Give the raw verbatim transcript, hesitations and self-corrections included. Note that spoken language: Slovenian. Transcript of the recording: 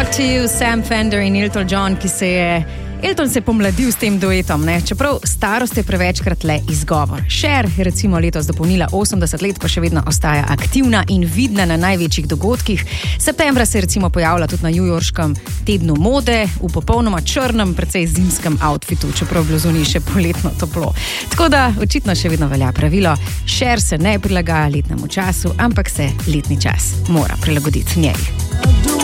Got to You, Sam Fender in Elton John, ki se je... Elton se je pomladil s tem duetom, ne? Čeprav starost je prevečkrat le izgovor. Cher je recimo letos dopolnila osemdeset let, pa še vedno ostaja aktivna in vidna na največjih dogodkih. Septembra se je recimo pojavila tudi na newyorškem tednu mode v popolnoma črnem, precej zimskem outfitu, čeprav v bluzoni še poletno toplo. Tako da očitno še vedno velja pravilo, Cher se ne prilagaja letnemu času, ampak se letni čas mora prilagoditi njej.